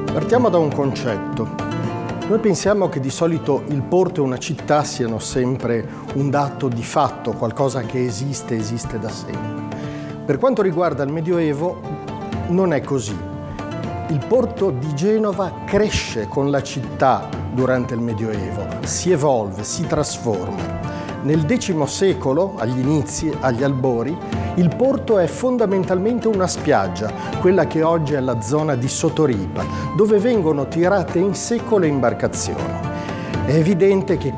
Partiamo da un concetto. Noi pensiamo che di solito il porto e una città siano sempre un dato di fatto, qualcosa che esiste da sempre. Per quanto riguarda il Medioevo, non è così. Il porto di Genova cresce con la città durante il Medioevo, si evolve, si trasforma. Nel X secolo, agli inizi, agli albori, il porto è fondamentalmente una spiaggia, quella che oggi è la zona di Sotoripa, dove vengono tirate in secco le imbarcazioni. È evidente che